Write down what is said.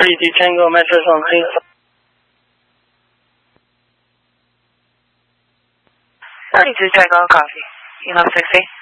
32 Tango Metro on please. 32 Tango, copy. You know 60?